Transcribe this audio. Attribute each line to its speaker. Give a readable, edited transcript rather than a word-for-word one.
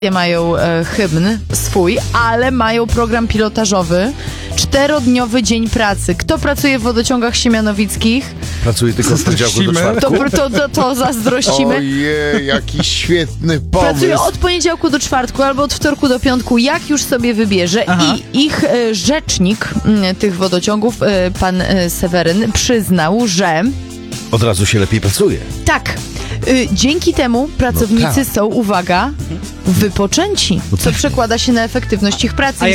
Speaker 1: mają hymn swój, ale mają program pilotażowy, 4-dniowy dzień pracy. Kto pracuje w wodociągach siemianowickich?
Speaker 2: Pracuje tylko od poniedziałku do czwartku.
Speaker 1: To zazdrościmy.
Speaker 2: Ojej, jaki świetny pomysł.
Speaker 1: Pracują od poniedziałku do czwartku albo od wtorku do piątku, jak już sobie wybierze.
Speaker 3: Aha.
Speaker 1: I ich rzecznik tych wodociągów, pan Seweryn, przyznał, że
Speaker 2: Od razu się lepiej pracuje.
Speaker 1: tak, dzięki temu pracownicy
Speaker 2: tak.
Speaker 1: są, uwaga, wypoczęci, co przekłada się na efektywność ich pracy.
Speaker 3: A
Speaker 1: I